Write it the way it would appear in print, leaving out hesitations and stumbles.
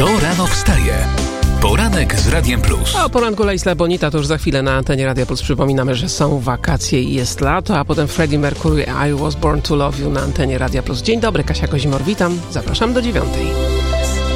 Kto rano wstaje? Poranek z Radiem Plus. A o poranku Laisla Bonita to już za chwilę na antenie Radia Plus. Przypominamy, że są wakacje i jest lato, a potem Freddie Mercury, I Was Born to Love You na antenie Radia Plus. Dzień dobry, Kasia Kozimor, witam. Zapraszam do 9:00.